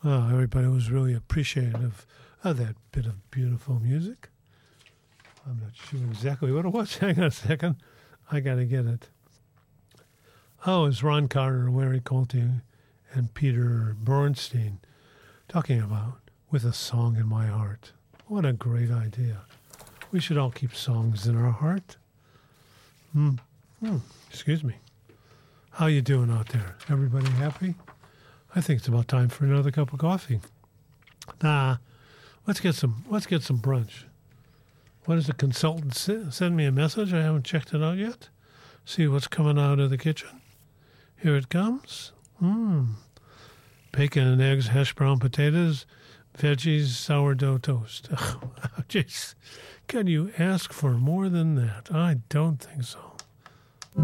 Everybody was really appreciative of that bit of beautiful music. I'm not sure exactly what it was. Hang on a second. I got to get it. Oh, it's Ron Carter, Larry Colty, and Peter Bernstein talking about With a Song in My Heart. What a great idea. We should all keep songs in our heart. Excuse me. How you doing out there? Everybody happy? I think it's about time for another cup of coffee. Let's get some brunch. What does the consultant send me a message? I haven't checked it out yet. See what's coming out of the kitchen. Here it comes. Bacon and eggs, hash brown potatoes, veggies, sourdough toast. Jeez, can you ask for more than that? I don't think so.